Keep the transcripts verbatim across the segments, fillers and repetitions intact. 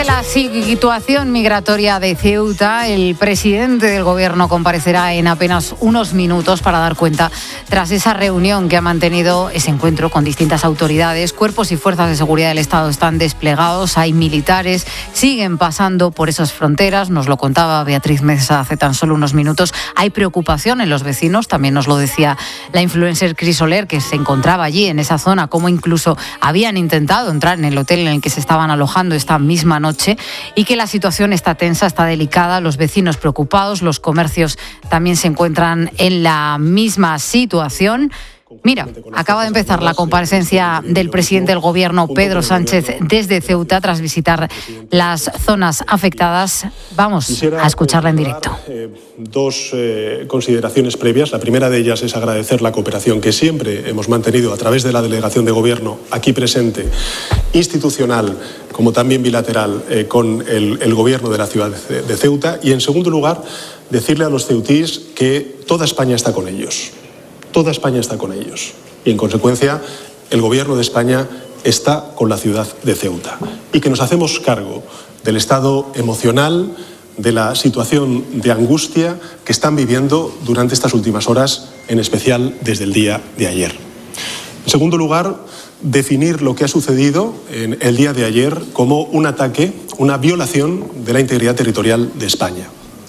de la situación migratoria de Ceuta, el presidente del gobierno comparecerá en apenas unos minutos para dar cuenta tras esa reunión que ha mantenido ese encuentro con distintas autoridades. Cuerpos y fuerzas de seguridad del Estado están desplegados, hay militares, siguen pasando por esas fronteras, nos lo contaba Beatriz Meza hace tan solo unos minutos. Hay preocupación en los vecinos, también nos lo decía la influencer Cris Soler, que se encontraba allí en esa zona, como incluso habían intentado entrar en el hotel en el que se estaban alojando esta misma noche, y que la situación está tensa, está delicada, los vecinos preocupados, los comercios también se encuentran en la misma situación. Mira, acaba de empezar la comparecencia del presidente del gobierno, Pedro Sánchez, desde Ceuta, tras visitar las zonas afectadas. Vamos a escucharla en directo. Eh, dos eh, consideraciones previas. La primera de ellas es agradecer la cooperación que siempre hemos mantenido a través de la delegación de gobierno aquí presente, institucional como también bilateral, eh, con el, el gobierno de la ciudad de, de Ceuta. Y en segundo lugar, decirle a los ceutíes que toda España está con ellos. Toda España está con ellos y, en consecuencia, el Gobierno de España está con la ciudad de Ceuta y que nos hacemos cargo del estado emocional, de la situación de angustia que están viviendo durante estas últimas horas, en especial desde el día de ayer. En segundo lugar, definir lo que ha sucedido en el día de ayer como un ataque, una violación de la integridad territorial de España.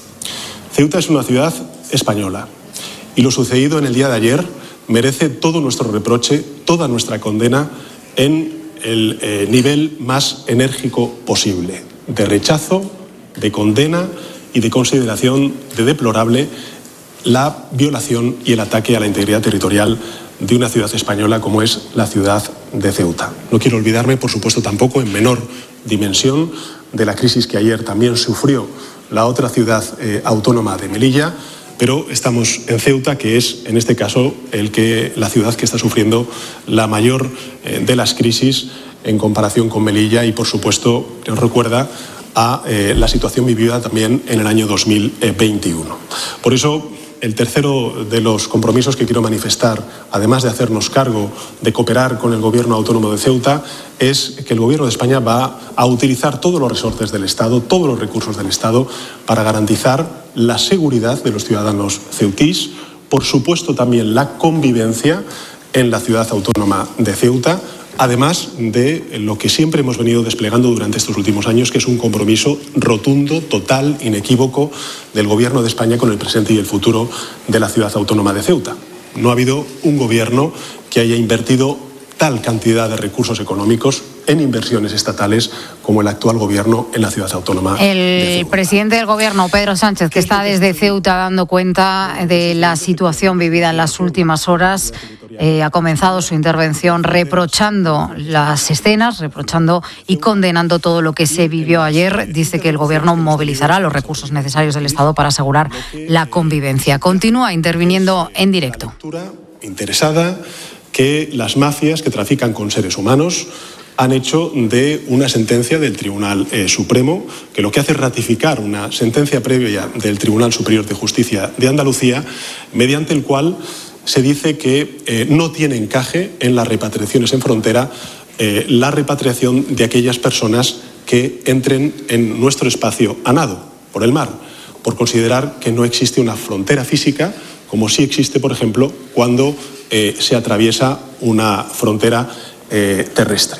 Ceuta es una ciudad española. Y lo sucedido en el día de ayer merece todo nuestro reproche, toda nuestra condena en el eh, nivel más enérgico posible, de rechazo, de condena y de consideración de deplorable la violación y el ataque a la integridad territorial de una ciudad española como es la ciudad de Ceuta. No quiero olvidarme, por supuesto, tampoco en menor dimensión de la crisis que ayer también sufrió la otra ciudad eh, autónoma de Melilla. Pero estamos en Ceuta, que es, en este caso, el que, la ciudad que está sufriendo la mayor eh, de las crisis en comparación con Melilla y, por supuesto, nos recuerda a eh, la situación vivida también en el año dos mil veintiuno. Por eso, el tercero de los compromisos que quiero manifestar, además de hacernos cargo de cooperar con el Gobierno autónomo de Ceuta, es que el Gobierno de España va a utilizar todos los resortes del Estado, todos los recursos del Estado, para garantizar la seguridad de los ciudadanos ceutís, por supuesto también la convivencia en la ciudad autónoma de Ceuta, además de lo que siempre hemos venido desplegando durante estos últimos años, que es un compromiso rotundo, total, inequívoco del Gobierno de España con el presente y el futuro de la ciudad autónoma de Ceuta. No ha habido un gobierno que haya invertido tal cantidad de recursos económicos en inversiones estatales como el actual gobierno en la ciudad autónoma el de Ceuta. Presidente del gobierno, Pedro Sánchez, que está desde Ceuta dando cuenta de la situación vivida en las últimas horas, eh, ha comenzado su intervención reprochando las escenas, reprochando y condenando todo lo que se vivió ayer. Dice que el gobierno movilizará los recursos necesarios del Estado para asegurar la convivencia. Continúa interviniendo en directo. Interesada que las mafias que trafican con seres humanos han hecho de una sentencia del Tribunal eh, Supremo, que lo que hace es ratificar una sentencia previa del Tribunal Superior de Justicia de Andalucía, mediante el cual se dice que eh, no tiene encaje en las repatriaciones en frontera eh, la repatriación de aquellas personas que entren en nuestro espacio a nado, por el mar, por considerar que no existe una frontera física, como sí existe, por ejemplo, cuando eh, se atraviesa una frontera eh, terrestre.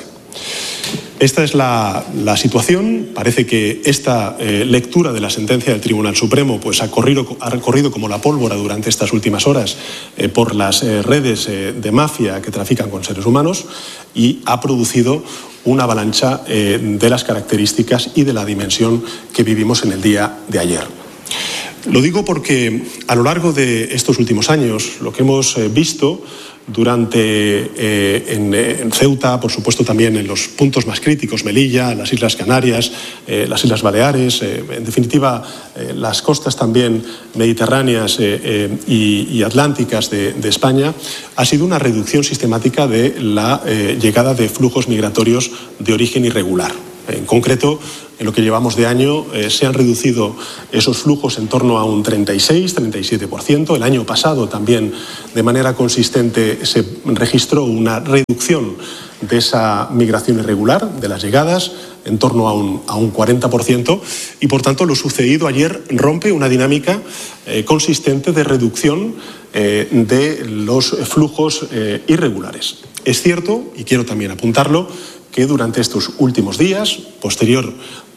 Esta es la, la situación. Parece que esta eh, lectura de la sentencia del Tribunal Supremo pues, ha, corrido, ha corrido como la pólvora durante estas últimas horas eh, por las eh, redes eh, de mafia que trafican con seres humanos y ha producido una avalancha eh, de las características y de la dimensión que vivimos en el día de ayer. Lo digo porque a lo largo de estos últimos años lo que hemos eh, visto durante eh, en, en Ceuta, por supuesto también en los puntos más críticos, Melilla, las Islas Canarias, eh, las Islas Baleares, eh, en definitiva eh, las costas también mediterráneas eh, eh, y, y atlánticas de, de España, ha sido una reducción sistemática de la eh, llegada de flujos migratorios de origen irregular. En concreto, en lo que llevamos de año eh, se han reducido esos flujos en torno a un treinta y seis, treinta y siete por ciento. El año pasado también de manera consistente se registró una reducción de esa migración irregular, de las llegadas, en torno a un, a un cuarenta por ciento, y por tanto lo sucedido ayer rompe una dinámica eh, consistente de reducción eh, de los flujos eh, irregulares. Es cierto, y quiero también apuntarlo, que durante estos últimos días, posterior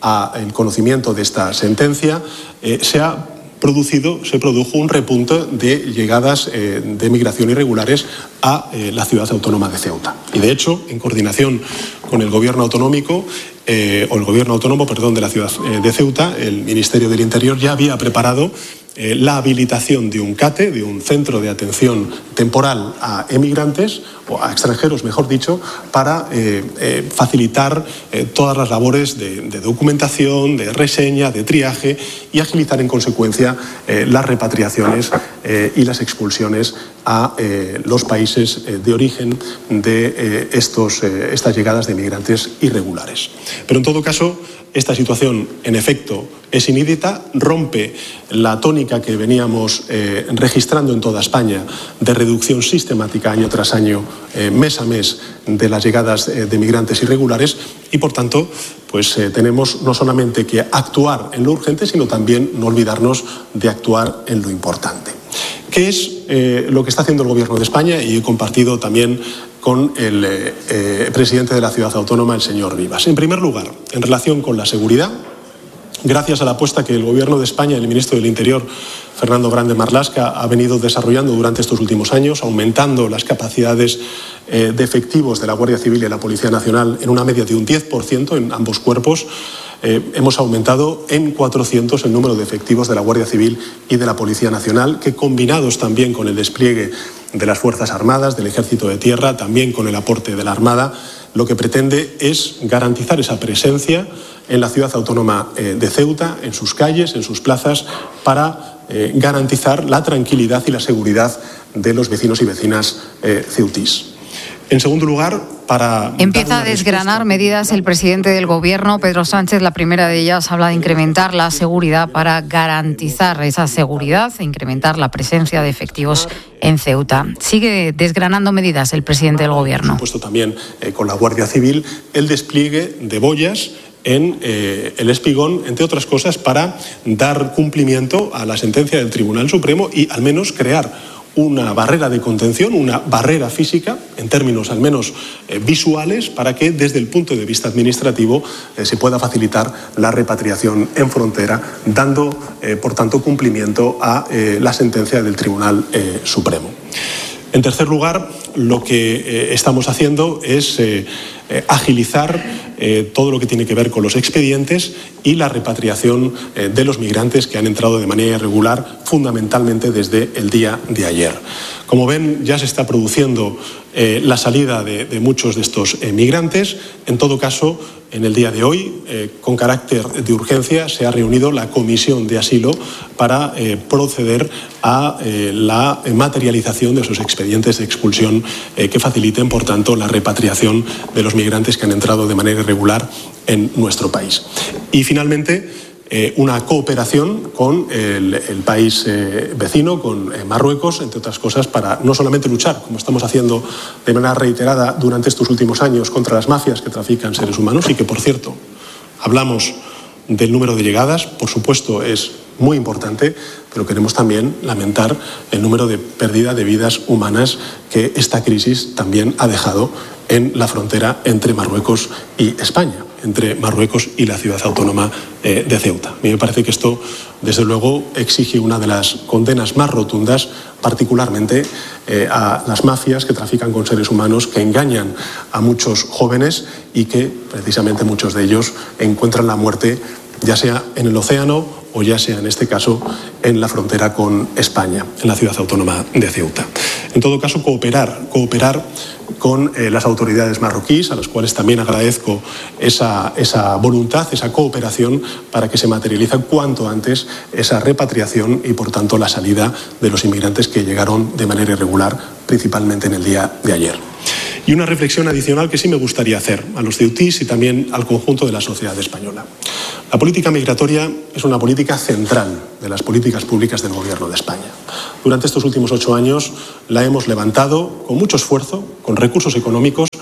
al conocimiento de esta sentencia, eh, se ha producido, se produjo un repunte de llegadas eh, de migración irregulares a eh, la ciudad autónoma de Ceuta. Y de hecho, en coordinación con el gobierno autonómico, eh, o el gobierno autónomo, perdón, de la ciudad eh, de Ceuta, el Ministerio del Interior ya había preparado eh, la habilitación de un CATE, de un centro de atención temporal a emigrantes, o a extranjeros, mejor dicho, para eh, eh, facilitar eh, todas las labores de, de documentación, de reseña, de triaje y agilizar en consecuencia eh, las repatriaciones eh, y las expulsiones a eh, los países eh, de origen de eh, estos, eh, estas llegadas de migrantes irregulares. Pero en todo caso, esta situación, en efecto, es inédita, rompe la tónica que veníamos eh, registrando en toda España de reducción sistemática año tras año, eh, mes a mes, de las llegadas eh, de migrantes irregulares y, por tanto, pues eh, tenemos no solamente que actuar en lo urgente, sino también no olvidarnos de actuar en lo importante. ¿Qué es eh, lo que está haciendo el Gobierno de España? Y he compartido también con el eh, eh, presidente de la ciudad autónoma, el señor Rivas. En primer lugar, en relación con la seguridad, gracias a la apuesta que el Gobierno de España, el ministro del Interior, Fernando Grande Marlaska, ha venido desarrollando durante estos últimos años, aumentando las capacidades eh, de efectivos de la Guardia Civil y de la Policía Nacional en una media de un diez por ciento en ambos cuerpos. Eh, hemos aumentado en cuatrocientos el número de efectivos de la Guardia Civil y de la Policía Nacional, que, combinados también con el despliegue de las Fuerzas Armadas, del Ejército de Tierra, también con el aporte de la Armada, lo que pretende es garantizar esa presencia en la ciudad autónoma eh, de Ceuta, en sus calles, en sus plazas, para eh, garantizar la tranquilidad y la seguridad de los vecinos y vecinas eh, ceutís. En segundo lugar, para... Empieza a desgranar medidas el presidente del Gobierno, Pedro Sánchez. La primera de ellas habla de incrementar la seguridad para garantizar esa seguridad e incrementar la presencia de efectivos en Ceuta. Sigue desgranando medidas el presidente del Gobierno. Por supuesto, también eh, con la Guardia Civil, el despliegue de boyas en eh, el Espigón, entre otras cosas, para dar cumplimiento a la sentencia del Tribunal Supremo y al menos crear una barrera de contención, una barrera física, en términos al menos eh, visuales, para que desde el punto de vista administrativo eh, se pueda facilitar la repatriación en frontera, dando, eh, por tanto, cumplimiento a eh, la sentencia del Tribunal eh, Supremo. En tercer lugar, lo que eh, estamos haciendo es eh, eh, agilizar eh, todo lo que tiene que ver con los expedientes y la repatriación eh, de los migrantes que han entrado de manera irregular, fundamentalmente desde el día de ayer. Como ven, ya se está produciendo eh, la salida de, de muchos de estos eh, migrantes. En todo caso, en el día de hoy, eh, con carácter de urgencia, se ha reunido la Comisión de Asilo para eh, proceder a eh, la materialización de esos expedientes de expulsión eh, que faciliten, por tanto, la repatriación de los migrantes que han entrado de manera irregular en nuestro país. Y, finalmente, Eh, una cooperación con el, el país eh, vecino, con eh, Marruecos, entre otras cosas, para no solamente luchar, como estamos haciendo de manera reiterada durante estos últimos años, contra las mafias que trafican seres humanos y que, por cierto, hablamos del número de llegadas, por supuesto es muy importante, pero queremos también lamentar el número de pérdida de vidas humanas que esta crisis también ha dejado en la frontera entre Marruecos y España, entre Marruecos y la ciudad autónoma eh, de Ceuta. A mí me parece que esto, desde luego, exige una de las condenas más rotundas, particularmente eh, a las mafias que trafican con seres humanos, que engañan a muchos jóvenes y que, precisamente, muchos de ellos encuentran la muerte, ya sea en el océano o ya sea, en este caso, en la frontera con España, en la ciudad autónoma de Ceuta. En todo caso, cooperar, cooperar con eh, las autoridades marroquíes, a las cuales también agradezco esa, esa voluntad, esa cooperación para que se materialice cuanto antes esa repatriación y, por tanto, la salida de los inmigrantes que llegaron de manera irregular, principalmente en el día de ayer. Y una reflexión adicional que sí me gustaría hacer a los ceutís y también al conjunto de la sociedad española. La política migratoria es una política central de las políticas públicas del Gobierno de España. Durante estos últimos ocho años la hemos levantado con mucho esfuerzo, con recursos económicos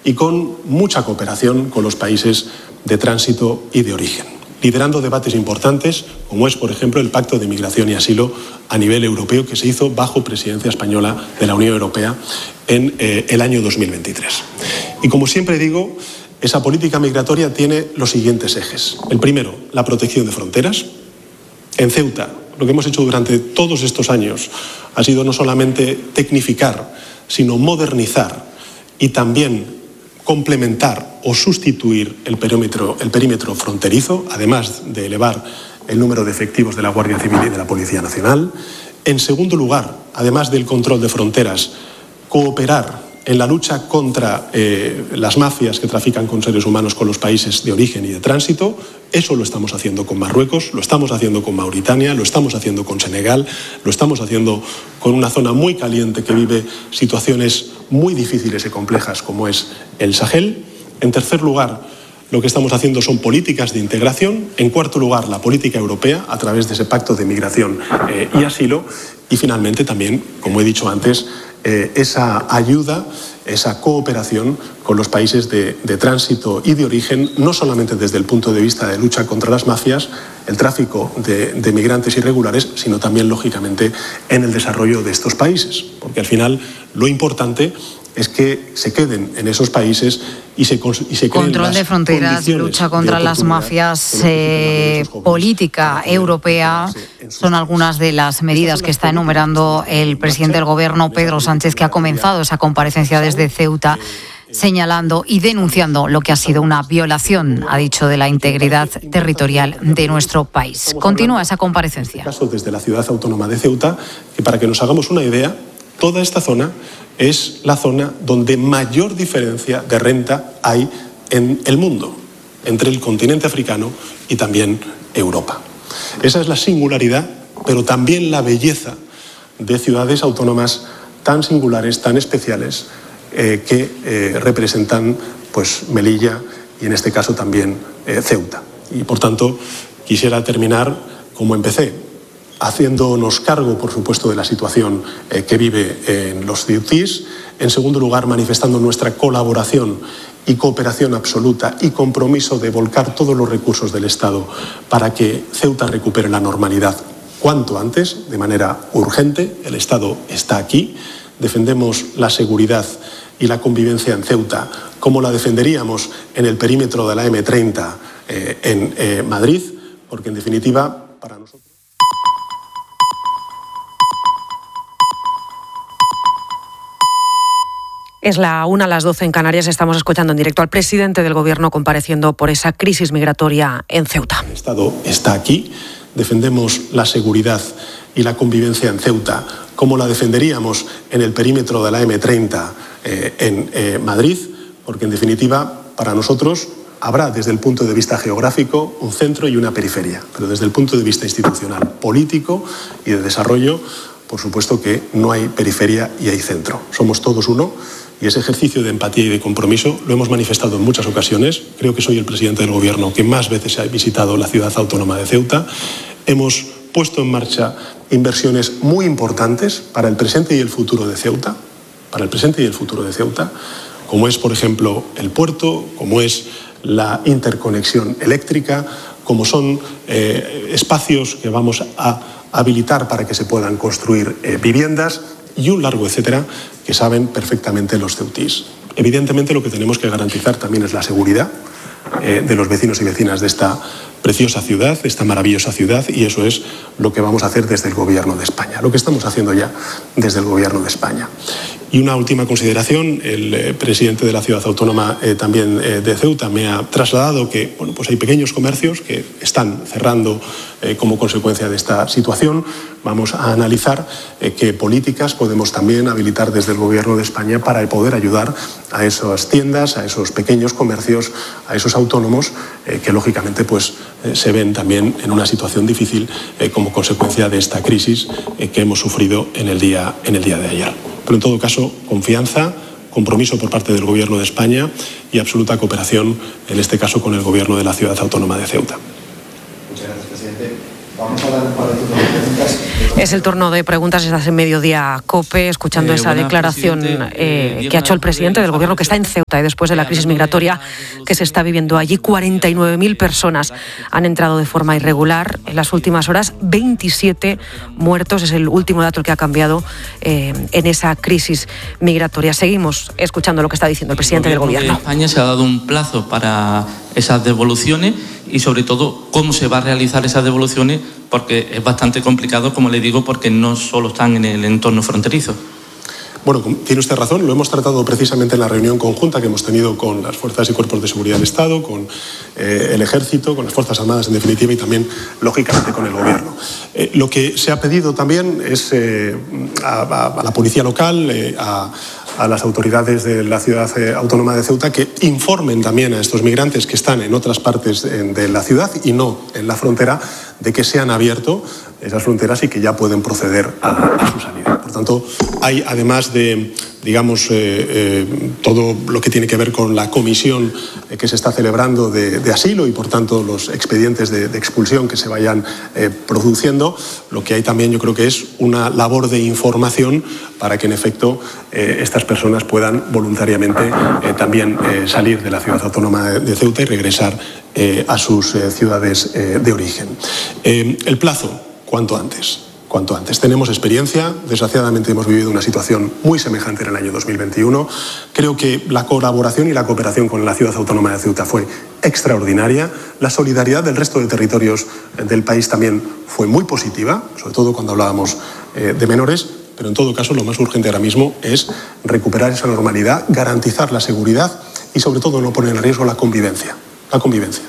y con mucha cooperación con los países de tránsito y de origen, liderando debates importantes, como es, por ejemplo, el Pacto de Migración y Asilo a nivel europeo, que se hizo bajo presidencia española de la Unión Europea en eh, el año dos mil veintitrés. Y como siempre digo, esa política migratoria tiene los siguientes ejes. El primero, la protección de fronteras. En Ceuta, lo que hemos hecho durante todos estos años ha sido no solamente tecnificar, sino modernizar y también complementar o sustituir el perímetro, el perímetro fronterizo, además de elevar el número de efectivos de la Guardia Civil y de la Policía Nacional. En segundo lugar, además del control de fronteras, cooperar en la lucha contra eh, las mafias que trafican con seres humanos con los países de origen y de tránsito. Eso lo estamos haciendo con Marruecos, lo estamos haciendo con Mauritania, lo estamos haciendo con Senegal, lo estamos haciendo con una zona muy caliente que vive situaciones muy difíciles y complejas como es el Sahel. En tercer lugar, lo que estamos haciendo son políticas de integración. En cuarto lugar, la política europea a través de ese pacto de migración eh, y asilo. Y finalmente también, como he dicho antes, eh, esa ayuda, esa cooperación con los países de, de tránsito y de origen, no solamente desde el punto de vista de lucha contra las mafias, el tráfico de, de migrantes irregulares, sino también, lógicamente, en el desarrollo de estos países. Porque al final lo importante es que se queden en esos países y se, y se creen Control de fronteras, lucha contra las mafias, eh, política europea, son algunas de las medidas que está enumerando el presidente del Gobierno, Pedro Sánchez, que ha comenzado esa comparecencia desde Ceuta, señalando y denunciando lo que ha sido una violación, ha dicho, de la integridad territorial de nuestro país. Continúa esa comparecencia. En este caso, desde la ciudad autónoma de Ceuta, que para que nos hagamos una idea, toda esta zona es la zona donde mayor diferencia de renta hay en el mundo, entre el continente africano y también Europa. Esa es la singularidad, pero también la belleza de ciudades autónomas tan singulares, tan especiales, eh, que eh, representan pues, Melilla y en este caso también eh, Ceuta. Y por tanto, quisiera terminar como empecé, haciéndonos cargo, por supuesto, de la situación eh, que vive en los ceutís. En segundo lugar, manifestando nuestra colaboración y cooperación absoluta y compromiso de volcar todos los recursos del Estado para que Ceuta recupere la normalidad cuanto antes, de manera urgente. El Estado está aquí. Defendemos la seguridad y la convivencia en Ceuta como la defenderíamos en el perímetro de la eme treinta eh, en eh, Madrid, porque en definitiva, para nosotros... Es la una a las doce en Canarias. Estamos escuchando en directo al presidente del Gobierno compareciendo por esa crisis migratoria en Ceuta. El Estado está aquí. Defendemos la seguridad y la convivencia en Ceuta como la defenderíamos en el perímetro de la eme treinta eh, en eh, Madrid, porque en definitiva para nosotros habrá desde el punto de vista geográfico un centro y una periferia, pero desde el punto de vista institucional, político y de desarrollo, por supuesto que no hay periferia y hay centro. Somos todos uno. Y ese ejercicio de empatía y de compromiso lo hemos manifestado en muchas ocasiones. Creo que soy el presidente del Gobierno que más veces ha visitado la ciudad autónoma de Ceuta. Hemos puesto en marcha inversiones muy importantes para el presente y el futuro de Ceuta, para el presente y el futuro de Ceuta, como es, por ejemplo, el puerto, como es la interconexión eléctrica, como son eh, espacios que vamos a habilitar para que se puedan construir eh, viviendas y un largo etcétera que saben perfectamente los ceutís. Evidentemente lo que tenemos que garantizar también es la seguridad eh, de los vecinos y vecinas de esta preciosa ciudad, de esta maravillosa ciudad, y eso es lo que vamos a hacer desde el Gobierno de España, lo que estamos haciendo ya desde el Gobierno de España. Y una última consideración, el eh, presidente de la ciudad autónoma eh, también eh, de Ceuta me ha trasladado que bueno, pues hay pequeños comercios que están cerrando eh, como consecuencia de esta situación. Vamos a analizar eh, qué políticas podemos también habilitar desde el Gobierno de España para poder ayudar a esas tiendas, a esos pequeños comercios, a esos autónomos eh, que lógicamente pues, eh, se ven también en una situación difícil eh, como consecuencia de esta crisis eh, que hemos sufrido en el día, en el día de ayer. Pero en todo caso, confianza, compromiso por parte del Gobierno de España y absoluta cooperación, en este caso con el Gobierno de la ciudad autónoma de Ceuta. Muchas gracias, presidente. Vamos a dar un par de preguntas. Es el turno de preguntas, estás en Mediodía COPE, escuchando eh, esa declaración eh, que ha hecho el presidente del gobierno, que está en Ceuta, y después de la crisis migratoria que se está viviendo allí. cuarenta y nueve mil personas han entrado de forma irregular en las últimas horas, veintisiete muertos, es el último dato que ha cambiado eh, en esa crisis migratoria. Seguimos escuchando lo que está diciendo el presidente del gobierno. En España se ha dado un plazo para esas devoluciones y sobre todo cómo se va a realizar esas devoluciones, porque es bastante complicado, como le digo, porque no solo están en el entorno fronterizo. Bueno, tiene usted razón, lo hemos tratado precisamente en la reunión conjunta que hemos tenido con las fuerzas y cuerpos de seguridad del Estado, con eh, el Ejército, con las Fuerzas Armadas en definitiva y también, lógicamente, con el Gobierno. Eh, lo que se ha pedido también es eh, a, a, a la Policía Local, eh, a, a las autoridades de la ciudad eh, autónoma de Ceuta, que informen también a estos migrantes que están en otras partes de, de la ciudad y no en la frontera, de que se han abierto esas fronteras y que ya pueden proceder a, a su salida. Por tanto, hay, además de, digamos, eh, eh, todo lo que tiene que ver con la comisión eh, que se está celebrando de, de asilo y, por tanto, los expedientes de, de expulsión que se vayan eh, produciendo, lo que hay también, yo creo que es una labor de información para que, en efecto, eh, estas personas puedan voluntariamente eh, también eh, salir de la ciudad autónoma de, de Ceuta y regresar eh, a sus eh, ciudades eh, de origen. Eh, el plazo, cuanto antes. Cuanto antes. Tenemos experiencia, desgraciadamente hemos vivido una situación muy semejante en el año dos mil veintiuno. Creo que la colaboración y la cooperación con la ciudad autónoma de Ceuta fue extraordinaria. La solidaridad del resto de territorios del país también fue muy positiva, sobre todo cuando hablábamos eh, de menores, pero en todo caso lo más urgente ahora mismo es recuperar esa normalidad, garantizar la seguridad y sobre todo no poner en riesgo la convivencia. La convivencia.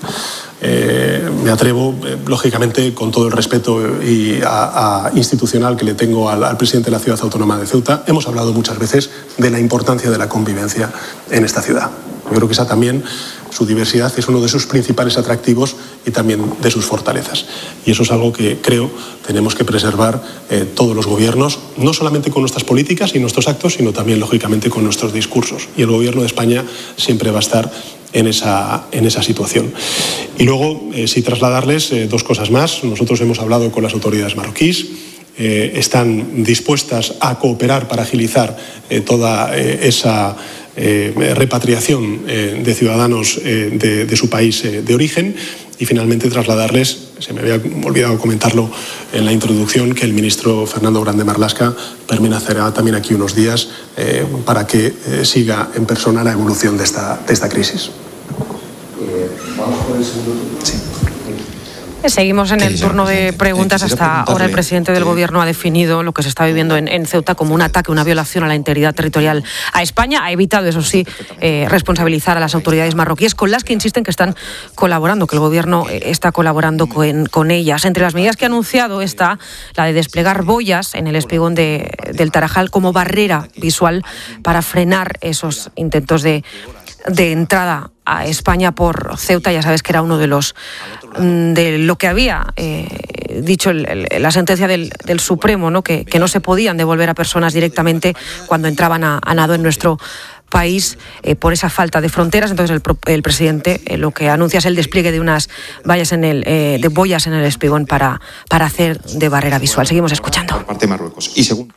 Eh, me atrevo, eh, lógicamente, con todo el respeto y a, a institucional que le tengo al, al presidente de la ciudad autónoma de Ceuta, hemos hablado muchas veces de la importancia de la convivencia en esta ciudad. Yo creo que esa también, su diversidad es uno de sus principales atractivos y también de sus fortalezas. Y eso es algo que creo tenemos que preservar eh, todos los gobiernos, no solamente con nuestras políticas y nuestros actos, sino también, lógicamente, con nuestros discursos. Y el gobierno de España siempre va a estar en esa, en esa situación. Y luego, eh, sí trasladarles eh, dos cosas más. Nosotros hemos hablado con las autoridades marroquíes. Eh, están dispuestas a cooperar para agilizar eh, toda eh, esa eh, repatriación eh, de ciudadanos eh, de, de su país eh, de origen. Y finalmente trasladarles, se me había olvidado comentarlo en la introducción, que el ministro Fernando Grande Marlaska permanecerá también aquí unos días eh, para que eh, siga en persona la evolución de esta, de esta crisis. Eh, vamos con el segundo turno. Sí. Seguimos en el turno de preguntas. Hasta ahora el presidente del gobierno ha definido lo que se está viviendo en, en Ceuta como un ataque, una violación a la integridad territorial a España. Ha evitado, eso sí, eh, responsabilizar a las autoridades marroquíes, con las que insisten que están colaborando, que el gobierno está colaborando con, con ellas. Entre las medidas que ha anunciado está la de desplegar boyas en el espigón de, del Tarajal como barrera visual para frenar esos intentos de de entrada a España por Ceuta. Ya sabes que era uno de los de lo que había eh, dicho el, el, la sentencia del, del Supremo, ¿no? Que, que no se podían devolver a personas directamente cuando entraban a, a nado en nuestro país eh, por esa falta de fronteras. Entonces el, el presidente eh, lo que anuncia es el despliegue de unas vallas en el eh, de boyas en el espigón para, para hacer de barrera visual. Seguimos escuchando. Por parte de Marruecos. Y segundo,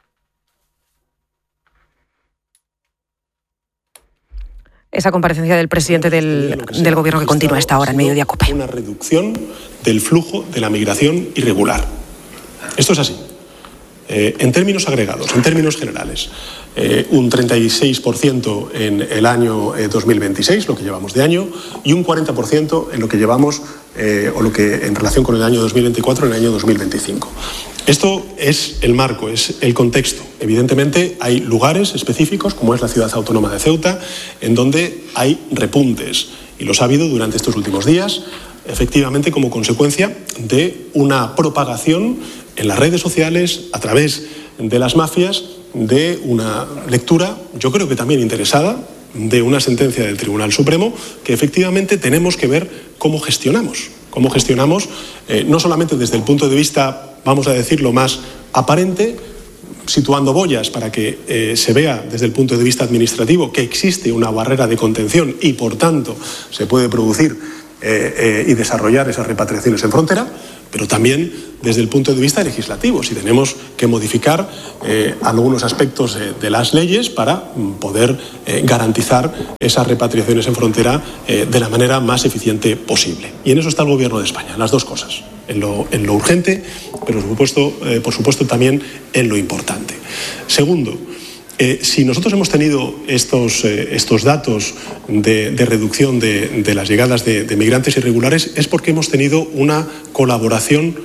esa comparecencia del presidente del, del gobierno que continúa esta hora en Mediodía COPE. Una reducción del flujo de la migración irregular. Esto es así. Eh, en términos agregados, en términos generales, eh, un treinta y seis por ciento en el año eh, dos mil veintiséis, lo que llevamos de año, y un cuarenta por ciento en lo que llevamos, eh, o lo que en relación con el año dos mil veinticuatro, en el año dos mil veinticinco. Esto es el marco, es el contexto. Evidentemente hay lugares específicos, como es la ciudad autónoma de Ceuta, en donde hay repuntes, y los ha habido durante estos últimos días, efectivamente como consecuencia de una propagación en las redes sociales, a través de las mafias, de una lectura, yo creo que también interesada, de una sentencia del Tribunal Supremo, que efectivamente tenemos que ver cómo gestionamos. Cómo gestionamos, eh, no solamente desde el punto de vista, vamos a decirlo, más aparente, situando boyas para que eh, se vea desde el punto de vista administrativo que existe una barrera de contención y, por tanto, se puede producir eh, y desarrollar esas repatriaciones en frontera, pero también desde el punto de vista legislativo, si tenemos que modificar eh, algunos aspectos eh, de las leyes para poder eh, garantizar esas repatriaciones en frontera eh, de la manera más eficiente posible. Y en eso está el Gobierno de España, las dos cosas, en lo, en lo urgente, pero por supuesto, eh, por supuesto también en lo importante. Segundo, Eh, si nosotros hemos tenido estos, eh, estos datos de, de reducción de, de las llegadas de, de migrantes irregulares es porque hemos tenido una colaboración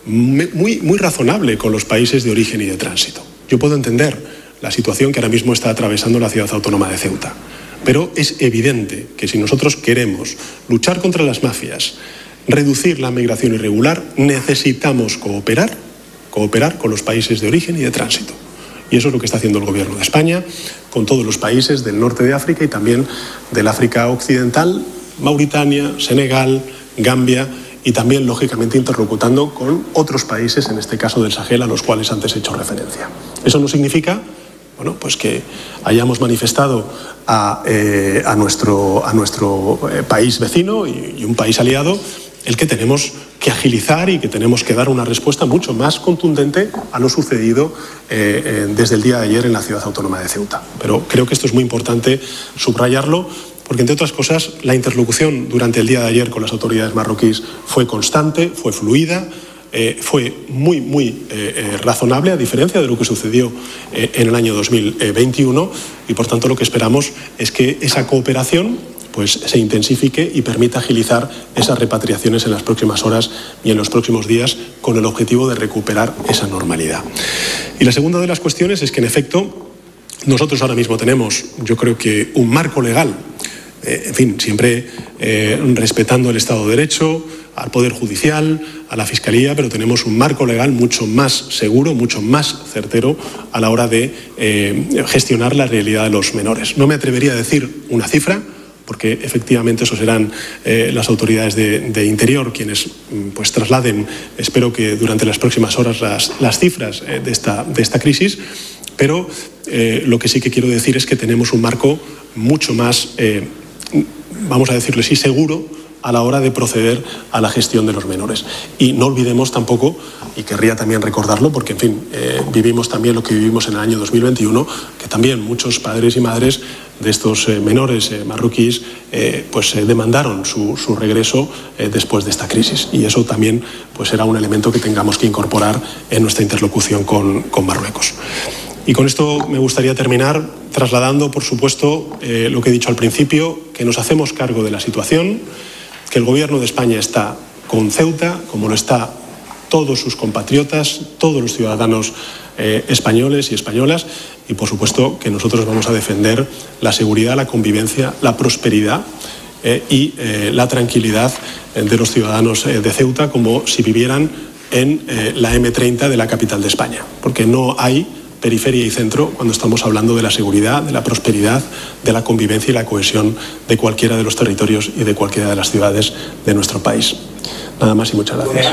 muy, muy razonable con los países de origen y de tránsito. Yo puedo entender la situación que ahora mismo está atravesando la ciudad autónoma de Ceuta, pero es evidente que si nosotros queremos luchar contra las mafias, reducir la migración irregular, necesitamos cooperar, cooperar con los países de origen y de tránsito. Y eso es lo que está haciendo el Gobierno de España con todos los países del norte de África y también del África Occidental, Mauritania, Senegal, Gambia y también, lógicamente, interlocutando con otros países, en este caso del Sahel, a los cuales antes he hecho referencia. Eso no significa bueno, pues que hayamos manifestado a, eh, a nuestro, a nuestro eh, país vecino y, y un país aliado el que tenemos que agilizar y que tenemos que dar una respuesta mucho más contundente a lo sucedido eh, eh, desde el día de ayer en la ciudad autónoma de Ceuta. Pero creo que esto es muy importante subrayarlo, porque, entre otras cosas, la interlocución durante el día de ayer con las autoridades marroquíes fue constante, fue fluida, eh, fue muy, muy eh, eh, razonable, a diferencia de lo que sucedió eh, en el año dos mil veintiuno, y, por tanto, lo que esperamos es que esa cooperación pues se intensifique y permita agilizar esas repatriaciones en las próximas horas y en los próximos días con el objetivo de recuperar esa normalidad. Y la segunda de las cuestiones es que, en efecto, nosotros ahora mismo tenemos, yo creo que un marco legal, eh, en fin, siempre eh, respetando el Estado de Derecho, al Poder Judicial, a la Fiscalía, pero tenemos un marco legal mucho más seguro, mucho más certero a la hora de eh, gestionar la realidad de los menores. No me atrevería a decir una cifra, porque efectivamente eso serán eh, las autoridades de, de Interior quienes pues trasladen, espero que durante las próximas horas, las, las cifras eh, de, esta, de esta crisis, pero eh, lo que sí que quiero decir es que tenemos un marco mucho más, eh, vamos a decirlo así, seguro a la hora de proceder a la gestión de los menores. Y no olvidemos tampoco, y querría también recordarlo, porque, en fin, eh, vivimos también lo que vivimos en el año dos mil veintiuno, que también muchos padres y madres de estos eh, menores eh, marroquíes eh, pues eh, demandaron su, su regreso eh, después de esta crisis. Y eso también pues será un elemento que tengamos que incorporar en nuestra interlocución con, con Marruecos. Y con esto me gustaría terminar trasladando, por supuesto, eh, lo que he dicho al principio, que nos hacemos cargo de la situación, que el Gobierno de España está con Ceuta, como lo está todos sus compatriotas, todos los ciudadanos eh, españoles y españolas, y por supuesto que nosotros vamos a defender la seguridad, la convivencia, la prosperidad eh, y eh, la tranquilidad de los ciudadanos eh, de Ceuta, como si vivieran en eh, la eme treinta de la capital de España, porque no hay periferia y centro cuando estamos hablando de la seguridad, de la prosperidad, de la convivencia y la cohesión de cualquiera de los territorios y de cualquiera de las ciudades de nuestro país. Nada más y muchas gracias.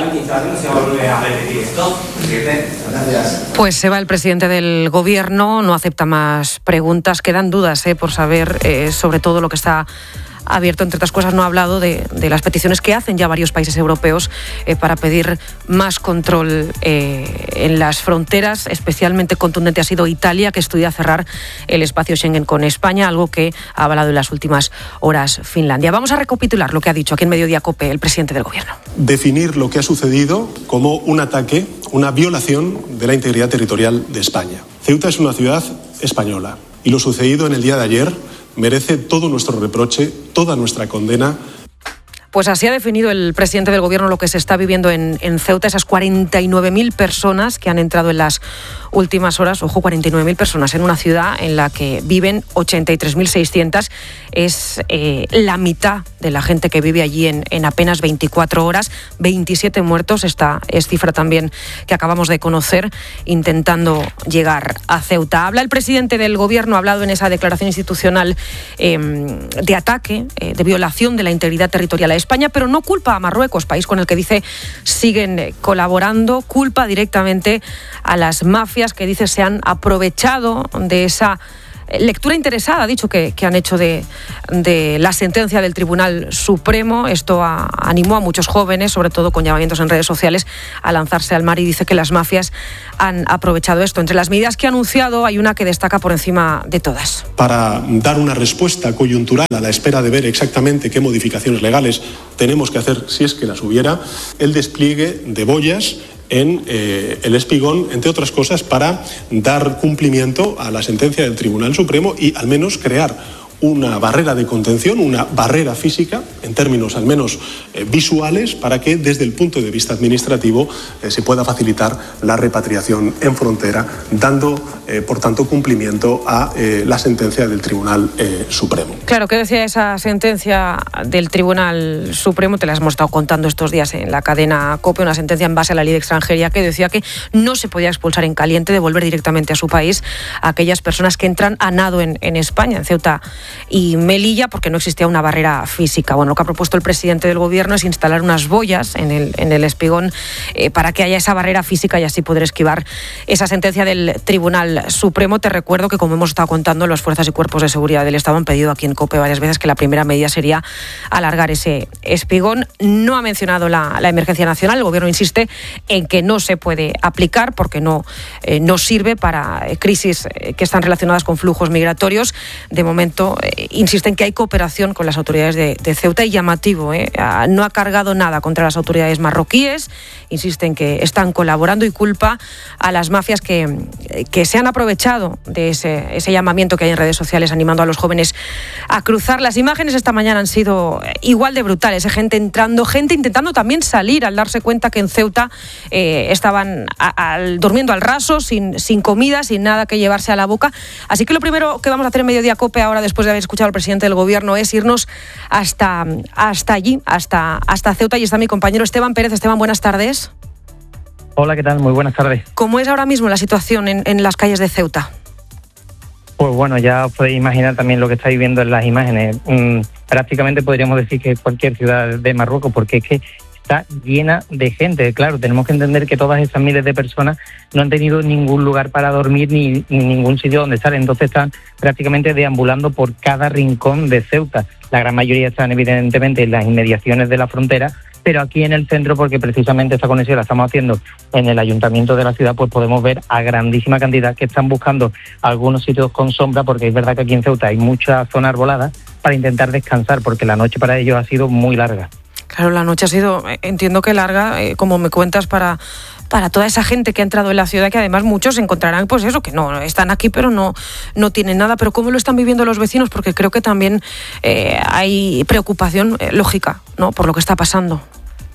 Pues se va el presidente del Gobierno, no acepta más preguntas, quedan dudas eh, por saber eh, sobre todo lo que está abierto. Entre otras cosas, no ha hablado de, de las peticiones que hacen ya varios países europeos eh, para pedir más control eh, en las fronteras. Especialmente contundente ha sido Italia, que estudia cerrar el espacio Schengen con España, algo que ha avalado en las últimas horas Finlandia. Vamos a recapitular lo que ha dicho aquí en Mediodía COPE el presidente del Gobierno. Definir lo que ha sucedido como un ataque, una violación de la integridad territorial de España. Ceuta es una ciudad española y lo sucedido en el día de ayer merece todo nuestro reproche, toda nuestra condena. Pues así ha definido el presidente del Gobierno lo que se está viviendo en, en Ceuta, esas cuarenta y nueve mil personas que han entrado en las últimas horas. Ojo, cuarenta y nueve mil personas en una ciudad en la que viven ochenta y tres mil seiscientas. Es eh, la mitad de la gente que vive allí en, en apenas veinticuatro horas. veintisiete muertos, esta es cifra también que acabamos de conocer, intentando llegar a Ceuta. Habla el presidente del Gobierno, ha hablado en esa declaración institucional eh, de ataque, eh, de violación de la integridad territorial a España, pero no culpa a Marruecos, país con el que dice siguen colaborando, culpa directamente a las mafias que dice se han aprovechado de esa lectura interesada, ha dicho, que, que han hecho de, de la sentencia del Tribunal Supremo. Esto a, animó a muchos jóvenes, sobre todo con llamamientos en redes sociales, a lanzarse al mar, y dice que las mafias han aprovechado esto. Entre las medidas que ha anunciado hay una que destaca por encima de todas. Para dar una respuesta coyuntural a la espera de ver exactamente qué modificaciones legales tenemos que hacer, si es que las hubiera, el despliegue de boyas en eh, el Espigón, entre otras cosas, para dar cumplimiento a la sentencia del Tribunal Supremo y al menos crear una barrera de contención, una barrera física, en términos al menos eh, visuales, para que desde el punto de vista administrativo eh, se pueda facilitar la repatriación en frontera, dando, eh, por tanto, cumplimiento a eh, la sentencia del Tribunal eh, Supremo. Claro, ¿qué decía esa sentencia del Tribunal Supremo? Te la hemos estado contando estos días en la cadena COPE, una sentencia en base a la ley de extranjería que decía que no se podía expulsar en caliente, devolver directamente a su país a aquellas personas que entran a nado en, en España, en Ceuta y Melilla, porque no existía una barrera física. Bueno, lo que ha propuesto el presidente del Gobierno es instalar unas boyas en el, en el Espigón eh, para que haya esa barrera física y así poder esquivar esa sentencia del Tribunal Supremo. Te recuerdo que, como hemos estado contando, las fuerzas y cuerpos de seguridad del Estado han pedido aquí en COPE varias veces que la primera medida sería alargar ese Espigón. No ha mencionado la, la emergencia nacional. El Gobierno insiste en que no se puede aplicar porque no, eh, no sirve para crisis que están relacionadas con flujos migratorios. De momento, eh, insisten que hay cooperación con las autoridades de, de Ceuta, y llamativo, ¿eh? No ha cargado nada contra las autoridades marroquíes. Insisten que están colaborando y culpa a las mafias que, que se han aprovechado de ese, ese llamamiento que hay en redes sociales animando a los jóvenes a cruzar. Las imágenes esta mañana han sido igual de brutales, ¿eh? Gente entrando, gente intentando también salir al darse cuenta que en Ceuta eh, estaban a, a, durmiendo al raso, sin, sin comida, sin nada que llevarse a la boca. Así que lo primero que vamos a hacer en Mediodía COPE ahora, después de haber escuchado al presidente del Gobierno, es irnos hasta, hasta allí, hasta, hasta Ceuta, y está mi compañero Esteban Pérez. Esteban, buenas tardes. Hola, ¿qué tal? Muy buenas tardes. ¿Cómo es ahora mismo la situación en, en las calles de Ceuta? Pues bueno, ya os podéis imaginar también lo que estáis viendo en las imágenes. Mm, prácticamente podríamos decir que cualquier ciudad de Marruecos, porque es que está llena de gente. Claro, tenemos que entender que todas esas miles de personas no han tenido ningún lugar para dormir ni, ni ningún sitio donde estar. Entonces están prácticamente deambulando por cada rincón de Ceuta. La gran mayoría están evidentemente en las inmediaciones de la frontera, pero aquí en el centro, porque precisamente esta conexión la estamos haciendo en el ayuntamiento de la ciudad, pues podemos ver a grandísima cantidad que están buscando algunos sitios con sombra, porque es verdad que aquí en Ceuta hay mucha zona arbolada, para intentar descansar, porque la noche para ellos ha sido muy larga. Claro, la noche ha sido, entiendo que larga, eh, como me cuentas, para, para toda esa gente que ha entrado en la ciudad, que además muchos encontrarán, pues eso, que no están aquí pero no, no tienen nada. Pero ¿cómo lo están viviendo los vecinos? Porque creo que también eh, hay preocupación eh, lógica, ¿no?, por lo que está pasando.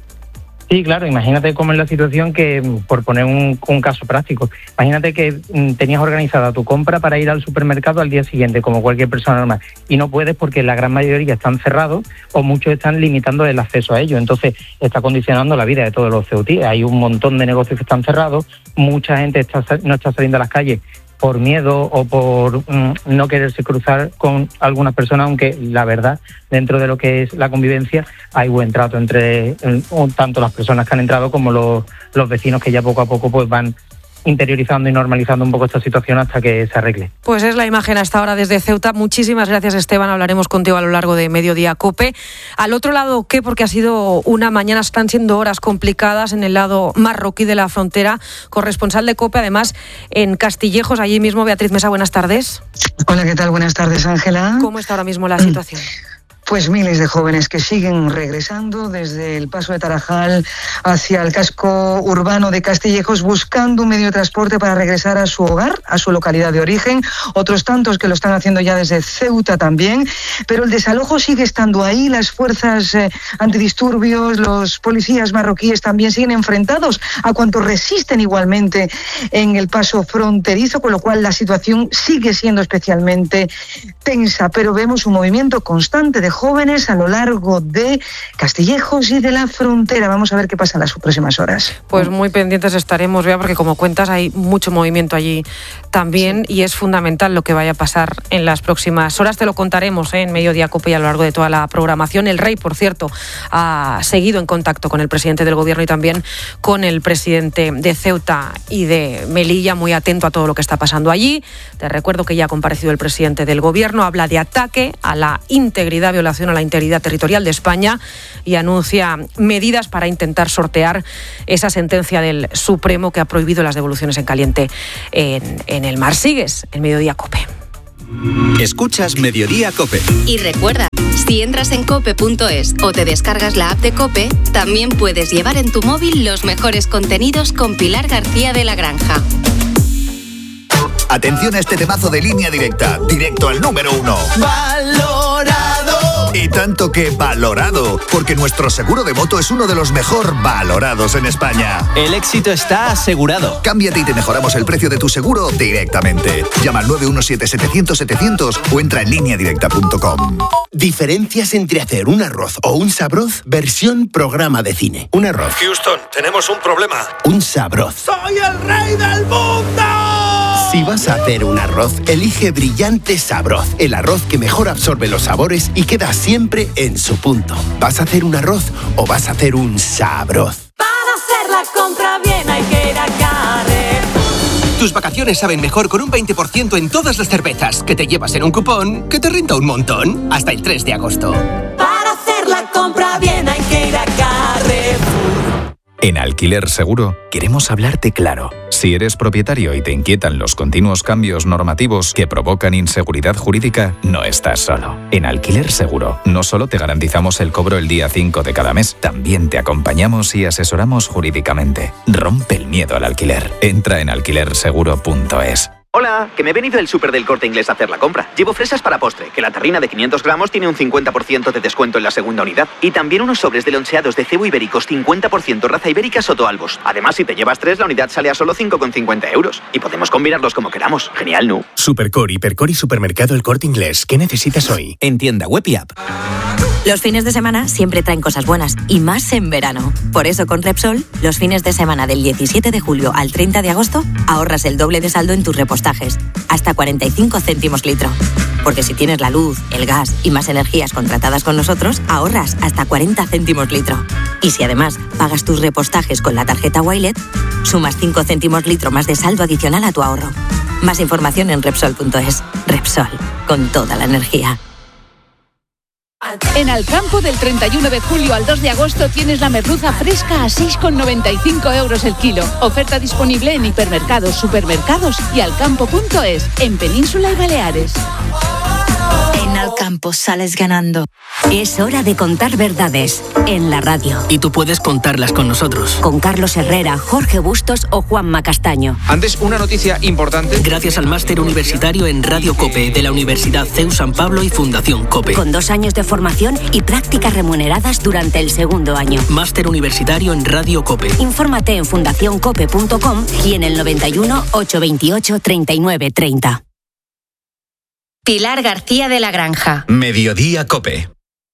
Sí, claro, imagínate cómo es la situación que, por poner un, un caso práctico, imagínate que mm, tenías organizada tu compra para ir al supermercado al día siguiente, como cualquier persona normal, y no puedes porque la gran mayoría están cerrados o muchos están limitando el acceso a ellos. Entonces está condicionando la vida de todos los ceutíes. Hay un montón de negocios que están cerrados, mucha gente está, no está saliendo a las calles por miedo o por mm, no quererse cruzar con algunas personas, aunque la verdad, dentro de lo que es la convivencia, hay buen trato entre eh, tanto las personas que han entrado como los, los vecinos, que ya poco a poco pues van interiorizando y normalizando un poco esta situación hasta que se arregle. Pues es la imagen hasta ahora desde Ceuta. Muchísimas gracias, Esteban. Hablaremos contigo a lo largo de Mediodía COPE. Al otro lado, ¿qué? Porque ha sido una mañana, están siendo horas complicadas en el lado marroquí de la frontera. Corresponsal de COPE, además, en Castillejos, allí mismo. Beatriz Mesa, buenas tardes. Hola, ¿qué tal? Buenas tardes, Ángela. ¿Cómo está ahora mismo la situación? Pues miles de jóvenes que siguen regresando desde el paso de Tarajal hacia el casco urbano de Castillejos, buscando un medio de transporte para regresar a su hogar, a su localidad de origen. Otros tantos que lo están haciendo ya desde Ceuta también. Pero el desalojo sigue estando ahí. Las fuerzas eh, antidisturbios, los policías marroquíes también siguen enfrentados a cuantos resisten igualmente en el paso fronterizo, con lo cual la situación sigue siendo especialmente tensa. Pero vemos un movimiento constante de jóvenes a lo largo de Castillejos y de la frontera. Vamos a ver qué pasa en las próximas horas. Pues muy pendientes estaremos, Bea, porque como cuentas hay mucho movimiento allí también, sí, y es fundamental lo que vaya a pasar en las próximas horas. Te lo contaremos ¿eh? en Mediodía Cope y a lo largo de toda la programación. El Rey, por cierto, ha seguido en contacto con el presidente del Gobierno y también con el presidente de Ceuta y de Melilla, muy atento a todo lo que está pasando allí. Te recuerdo que ya ha comparecido el presidente del Gobierno, habla de ataque a la integridad, violación a la integridad territorial de España y anuncia medidas para intentar sortear esa sentencia del Supremo que ha prohibido las devoluciones en caliente en, en el mar. Sigues en Mediodía Cope. Escuchas Mediodía Cope. Y recuerda, si entras en cope punto es o te descargas la app de Cope, también puedes llevar en tu móvil los mejores contenidos con Pilar García de la Granja. Atención a este temazo de Línea Directa, directo al número uno. ¡Valorado! Y tanto que valorado, porque nuestro seguro de moto es uno de los mejor valorados en España. El éxito está asegurado. Cámbiate y te mejoramos el precio de tu seguro directamente. Llama al nueve uno siete setecientos setecientos o entra en línea directa punto com. Diferencias entre hacer un arroz o un sabroz versión programa de cine. Un arroz. Houston, tenemos un problema. Un sabroz. ¡Soy el rey del mundo! Si vas a hacer un arroz, elige Brillante Sabroz, el arroz que mejor absorbe los sabores y queda siempre en su punto. ¿Vas a hacer un arroz o vas a hacer un sabroz? Para hacer la compra bien hay que ir a Carrefour. Tus vacaciones saben mejor con un veinte por ciento en todas las cervezas que te llevas en un cupón que te rinda un montón hasta el tres de agosto. Para hacer la compra bien hay que ir a Carrefour. En Alquiler Seguro queremos hablarte claro. Si eres propietario y te inquietan los continuos cambios normativos que provocan inseguridad jurídica, no estás solo. En Alquiler Seguro no solo te garantizamos el cobro el día cinco de cada mes, también te acompañamos y asesoramos jurídicamente. Rompe el miedo al alquiler. Entra en alquiler seguro punto es. Hola, que me he venido del súper del Corte Inglés a hacer la compra. Llevo fresas para postre, que la terrina de quinientos gramos tiene un cincuenta por ciento de descuento en la segunda unidad. Y también unos sobres de loncheados de cebo ibéricos cincuenta por ciento raza ibérica Sotoalbos. Además, si te llevas tres, la unidad sale a solo cinco con cincuenta euros. Y podemos combinarlos como queramos. Genial, ¿no? Supercore, Hipercore y Supermercado El Corte Inglés. ¿Qué necesitas hoy? En tienda web y app. Los fines de semana siempre traen cosas buenas, y más en verano. Por eso con Repsol, los fines de semana del diecisiete de julio al treinta de agosto, ahorras el doble de saldo en tus repostajes, hasta cuarenta y cinco céntimos litro. Porque si tienes la luz, el gas y más energías contratadas con nosotros, ahorras hasta cuarenta céntimos litro. Y si además pagas tus repostajes con la tarjeta Wilet, sumas cinco céntimos litro más de saldo adicional a tu ahorro. Más información en Repsol punto es. Repsol, con toda la energía. En Alcampo, del treinta y uno de julio al dos de agosto, tienes la merluza fresca a seis con noventa y cinco euros el kilo. Oferta disponible en hipermercados, supermercados y alcampo punto es, en Península y Baleares. En Alcampo sales ganando. Es hora de contar verdades en la radio. Y tú puedes contarlas con nosotros. Con Carlos Herrera, Jorge Bustos o Juanma Castaño. Antes, una noticia importante. Gracias al máster universitario en Radio Cope de la Universidad C E U San Pablo y Fundación Cope. Con dos años de formación y prácticas remuneradas durante el segundo año. Máster universitario en Radio Cope. Infórmate en fundación cope punto com y en el noventa y uno, ochocientos veintiocho, treinta y nueve treinta. Pilar García de la Granja. Mediodía Cope.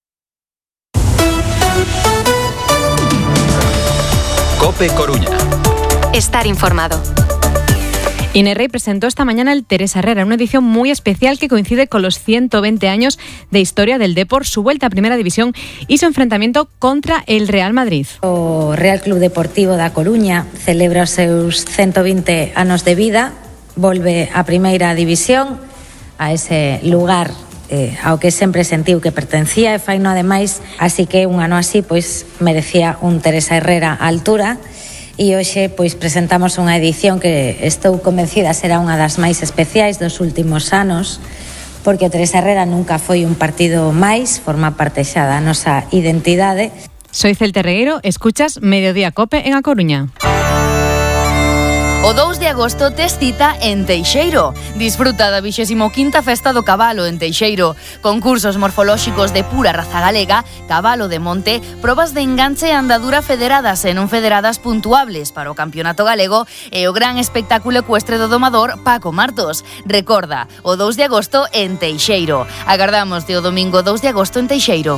Cope Coruña. Estar informado. Inerrey presentó esta mañana el Teresa Herrera, una edición muy especial que coincide con los ciento veinte años de historia del Depor, su vuelta a Primera División y su enfrentamiento contra el Real Madrid. O Real Club Deportivo da Coruña celebra os seus ciento veinte anos de vida, volve a Primeira División, a ese lugar eh, ao que sempre sentiu que pertencía e faino ademais, así que un ano así pois merecía un Teresa Herrera á altura. E hoxe pois presentamos unha edición que estou convencida será unha das máis especiais dos últimos anos, porque o Teresa Herrera nunca foi un partido máis, forma parte xa da nosa identidade. Soy Celte Regueiro, escuchas Mediodía Cope en A Coruña. O dous de agosto tes cita en Teixeiro. Disfruta da vixésimo quinta Festa do Cabalo en Teixeiro. Concursos morfolóxicos de pura raza galega, cabalo de monte, probas de enganche e andadura federadas e non federadas puntuables para o Campeonato Galego e o gran espectáculo ecuestre do domador Paco Martos. Recorda, o dous de agosto en Teixeiro. Agardamos de o domingo dous de agosto en Teixeiro.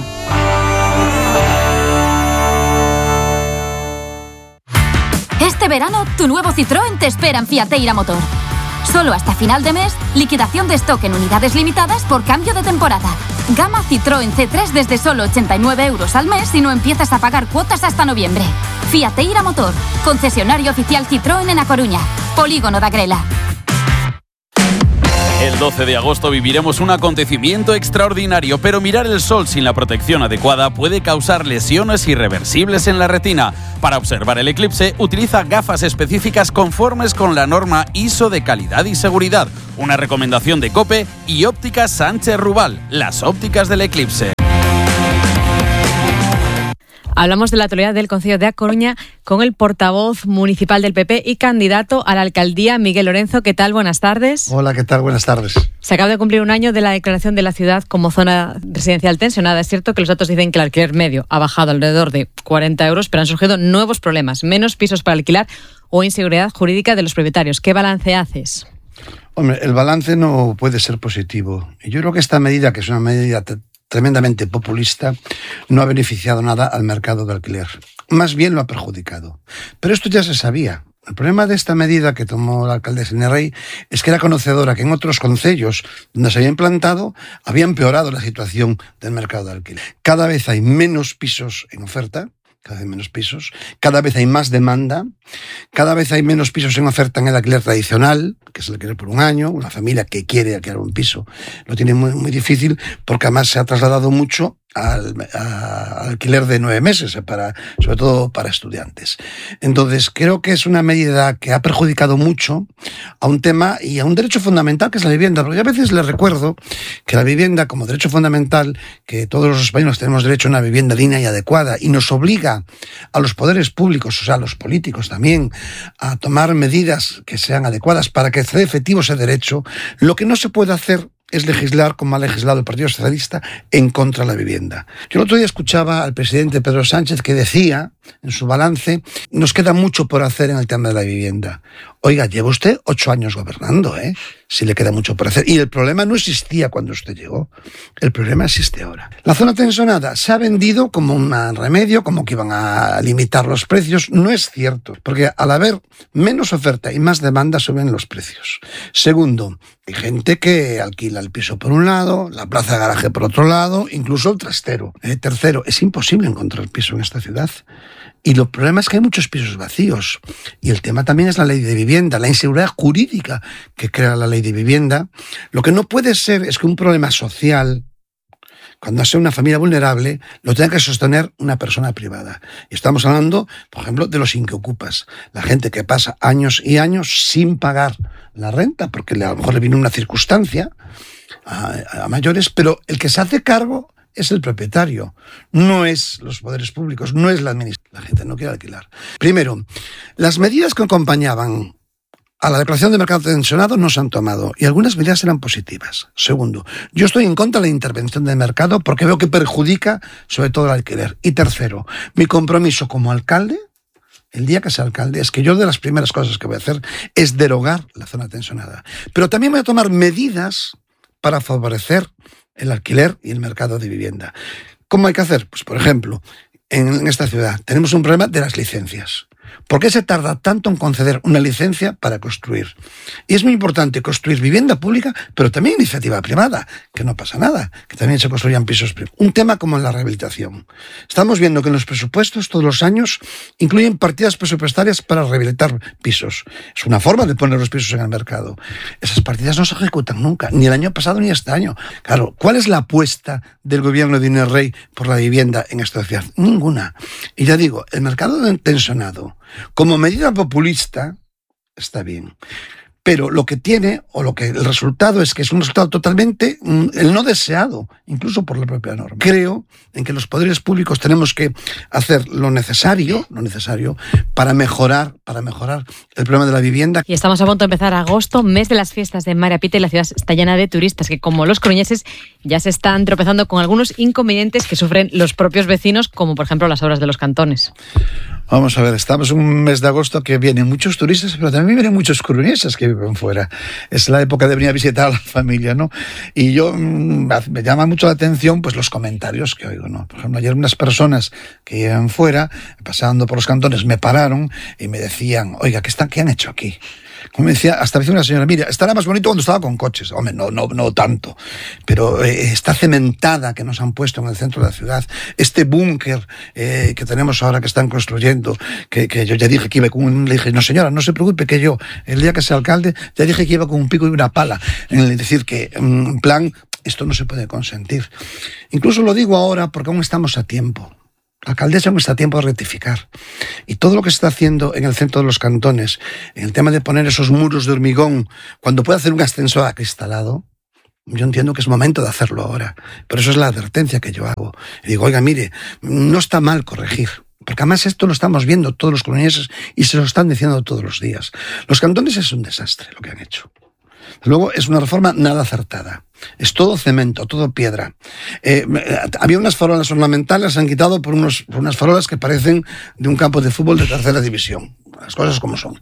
Este verano, tu nuevo Citroën te espera en Fiateira Motor. Solo hasta final de mes, liquidación de stock en unidades limitadas por cambio de temporada. Gama Citroën C tres desde solo ochenta y nueve euros al mes si no empiezas a pagar cuotas hasta noviembre. Fiateira Motor, concesionario oficial Citroën en A Coruña. Polígono da Grela. El doce de agosto viviremos un acontecimiento extraordinario, pero mirar el sol sin la protección adecuada puede causar lesiones irreversibles en la retina. Para observar el eclipse, utiliza gafas específicas conformes con la norma I S O de calidad y seguridad. Una recomendación de COPE y Ópticas Sánchez Rubal, las ópticas del eclipse. Hablamos de la actualidad del Concello de A Coruña con el portavoz municipal del P P y candidato a la alcaldía, Miguel Lorenzo. ¿Qué tal? Buenas tardes. Hola, ¿qué tal? Buenas tardes. Se acaba de cumplir un año de la declaración de la ciudad como zona residencial tensionada. Es cierto que los datos dicen que el alquiler medio ha bajado alrededor de cuarenta euros, pero han surgido nuevos problemas, menos pisos para alquilar o inseguridad jurídica de los propietarios. ¿Qué balance haces? Hombre, el balance no puede ser positivo. Yo creo que esta medida, que es una medida tremendamente populista, no ha beneficiado nada al mercado de alquiler. Más bien lo ha perjudicado. Pero esto ya se sabía. El problema de esta medida que tomó la alcaldesa Inés Rey es que era conocedora que en otros concellos donde se había implantado había empeorado la situación del mercado de alquiler. Cada vez hay menos pisos en oferta, cada vez menos pisos, cada vez hay más demanda, cada vez hay menos pisos en oferta en el alquiler tradicional, que es el alquiler por un año. Una familia que quiere alquilar un piso lo tiene muy, muy difícil, porque además se ha trasladado mucho al, a, al alquiler de nueve meses, para, sobre todo para estudiantes. Entonces, creo que es una medida que ha perjudicado mucho a un tema y a un derecho fundamental, que es la vivienda. Porque a veces les recuerdo que la vivienda, como derecho fundamental, que todos los españoles tenemos derecho a una vivienda digna y adecuada, y nos obliga a los poderes públicos, o sea, a los políticos también, a tomar medidas que sean adecuadas para que sea efectivo ese derecho. Lo que no se puede hacer es legislar como ha legislado el Partido Socialista en contra de la vivienda. Yo el otro día escuchaba al presidente Pedro Sánchez que decía en su balance: nos queda mucho por hacer en el tema de la vivienda. Oiga, lleva usted ocho años gobernando, ¿eh? Si le queda mucho por hacer. Y el problema no existía cuando usted llegó. El problema existe ahora. La zona tensionada se ha vendido como un remedio, como que iban a limitar los precios. No es cierto, porque al haber menos oferta y más demanda suben los precios. Segundo, hay gente que alquila el piso por un lado, la plaza de garaje por otro lado, incluso el trastero. Eh, tercero, es imposible encontrar piso en esta ciudad. Y el problema es que hay muchos pisos vacíos. Y el tema también es la ley de vivienda, la inseguridad jurídica que crea la ley de vivienda. Lo que no puede ser es que un problema social, cuando sea una familia vulnerable, lo tenga que sostener una persona privada. Y estamos hablando, por ejemplo, de los inquiocupas. La gente que pasa años y años sin pagar la renta, porque a lo mejor le viene una circunstancia a, a mayores, pero el que se hace cargo es el propietario, no es los poderes públicos, no es la administración. La gente no quiere alquilar. Primero, las medidas que acompañaban a la declaración de mercado tensionado no se han tomado, y algunas medidas eran positivas. Segundo, yo estoy en contra de la intervención del mercado porque veo que perjudica sobre todo el alquiler. Y tercero, mi compromiso como alcalde, el día que sea alcalde, es que yo de las primeras cosas que voy a hacer es derogar la zona tensionada. Pero también voy a tomar medidas para favorecer el alquiler y el mercado de vivienda. ¿Cómo hay que hacer? Pues, por ejemplo, en esta ciudad tenemos un problema de las licencias. ¿Por qué se tarda tanto en conceder una licencia para construir? Y es muy importante construir vivienda pública, pero también iniciativa privada, que no pasa nada, que también se construyan pisos privados. Un tema como la rehabilitación. Estamos viendo que en los presupuestos todos los años incluyen partidas presupuestarias para rehabilitar pisos. Es una forma de poner los pisos en el mercado. Esas partidas no se ejecutan nunca, ni el año pasado ni este año. Claro, ¿cuál es la apuesta del gobierno de Inés Rey por la vivienda en esta ciudad? Ninguna. Y ya digo, el mercado tensionado, como medida populista, está bien. Pero lo que tiene, o lo que el resultado es que es un resultado totalmente mm, el no deseado, incluso por la propia norma. Creo en que los poderes públicos tenemos que hacer lo necesario, lo necesario para mejorar, para mejorar el problema de la vivienda. Y estamos a punto de empezar agosto, mes de las fiestas de Maria Pita, y la ciudad está llena de turistas que, como los coruñeses, ya se están tropezando con algunos inconvenientes que sufren los propios vecinos, como por ejemplo las obras de los cantones. Vamos a ver, estamos en un mes de agosto que vienen muchos turistas, pero también vienen muchos coruñeses que viven fuera. Es la época de venir a visitar a la familia, ¿no? Y yo, me llama mucho la atención pues los comentarios que oigo, ¿no? Por ejemplo, ayer unas personas que viven fuera, pasando por los cantones, me pararon y me decían, oiga, ¿qué, están, qué han hecho aquí? Como me decía, hasta me decía una señora, mira, estará más bonito cuando estaba con coches. Hombre, no, no, no tanto. Pero eh, esta cementada que nos han puesto en el centro de la ciudad, este búnker eh, que tenemos ahora que están construyendo, que, que yo ya dije que iba con un... Le dije, no señora, no se preocupe que yo, el día que sea alcalde, ya dije que iba con un pico y una pala. En decir que, en plan, esto no se puede consentir. Incluso lo digo ahora porque aún estamos a tiempo. La alcaldesa aún está a tiempo de rectificar. Y todo lo que se está haciendo en el centro de los cantones, en el tema de poner esos muros de hormigón, cuando puede hacer un ascensor acristalado, yo entiendo que es momento de hacerlo ahora. Pero eso es la advertencia que yo hago. Y digo, oiga, mire, no está mal corregir. Porque además esto lo estamos viendo todos los coruñeses y se lo están diciendo todos los días. Los cantones es un desastre lo que han hecho. Luego es una reforma nada acertada. Es todo cemento, todo piedra. Eh, había unas farolas ornamentales, se han quitado por, unos, por unas farolas que parecen de un campo de fútbol de tercera división. Las cosas como son.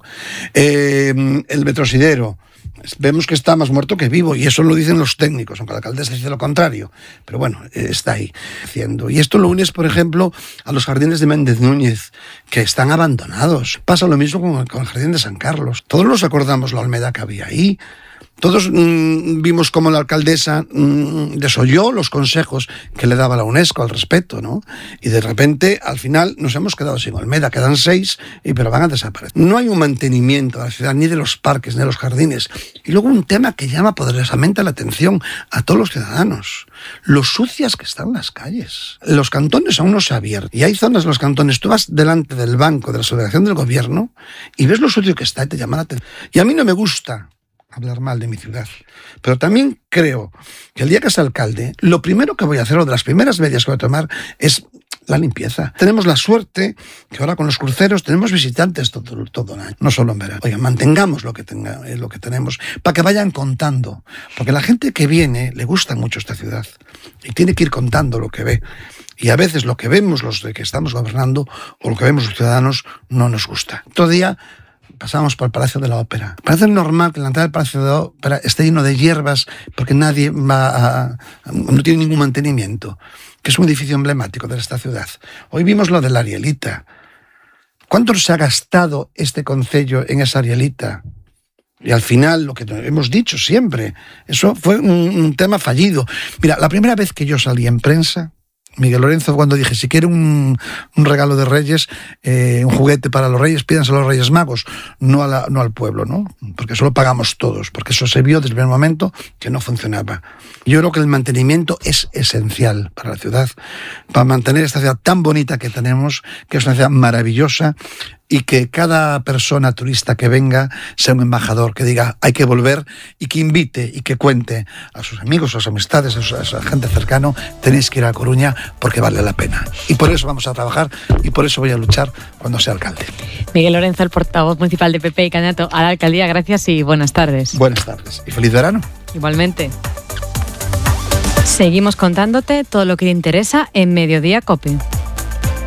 Eh, el metrosidero, vemos que está más muerto que vivo, y eso lo dicen los técnicos, aunque la alcaldesa dice lo contrario. Pero bueno, está ahí haciendo. Y esto lo unes, por ejemplo, a los jardines de Méndez Núñez, que están abandonados. Pasa lo mismo con, con el jardín de San Carlos. Todos nos acordamos la Olmeda que había ahí. Todos mmm, vimos cómo la alcaldesa mmm, desoyó los consejos que le daba la UNESCO al respecto, ¿no? Y de repente, al final, nos hemos quedado sin Olmeda. Quedan seis, y pero van a desaparecer. No hay un mantenimiento de la ciudad, ni de los parques, ni de los jardines. Y luego un tema que llama poderosamente la atención a todos los ciudadanos. Lo sucias que están las calles. Los cantones aún no se abierten. Y hay zonas de los cantones, tú vas delante del banco de la subdelegación del gobierno y ves lo sucio que está y te llama la atención. Y a mí no me gusta hablar mal de mi ciudad, pero también creo que el día que sea alcalde, lo primero que voy a hacer, o de las primeras medidas que voy a tomar, es la limpieza. Tenemos la suerte que ahora con los cruceros tenemos visitantes todo, todo el año, no solo en verano. Oigan, mantengamos lo que, tenga, eh, lo que tenemos para que vayan contando, porque la gente que viene le gusta mucho esta ciudad y tiene que ir contando lo que ve. Y a veces lo que vemos los de que estamos gobernando o lo que vemos los ciudadanos no nos gusta. Otro día pasamos por el Palacio de la Ópera. Parece normal que la entrada del Palacio de la Ópera esté lleno de hierbas porque nadie va a, a, no tiene ningún mantenimiento, que es un edificio emblemático de esta ciudad. Hoy vimos lo de la Arielita. ¿Cuánto se ha gastado este concello en esa Arielita? Y al final, lo que hemos dicho siempre, eso fue un, un tema fallido. Mira, la primera vez que yo salí en prensa, Miguel Lorenzo, cuando dije, si quieren un, un regalo de Reyes, eh, un juguete para los Reyes, pídanselo a los Reyes Magos, no, a la, no al pueblo, ¿no? Porque eso lo pagamos todos, porque eso se vio desde el primer momento que no funcionaba. Yo creo que el mantenimiento es esencial para la ciudad, para mantener esta ciudad tan bonita que tenemos, que es una ciudad maravillosa, y que cada persona turista que venga sea un embajador, que diga hay que volver, y que invite y que cuente a sus amigos, a sus amistades, a su, a su gente cercana, tenéis que ir a Coruña porque vale la pena. Y por eso vamos a trabajar y por eso voy a luchar cuando sea alcalde. Miguel Lorenzo, el portavoz municipal de P P y candidato a la alcaldía, gracias y buenas tardes. Buenas tardes y feliz verano. Igualmente. Seguimos contándote todo lo que te interesa en Mediodía COPE.